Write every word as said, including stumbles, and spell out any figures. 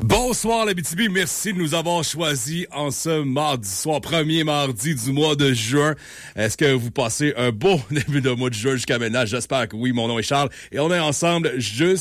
Bonsoir l'Abitibi, merci de nous avoir choisis en ce mardi soir, premier mardi du mois de juin. Est-ce que vous passez un beau début de mois de juin jusqu'à maintenant? J'espère que oui, mon nom est Charles et on est ensemble juste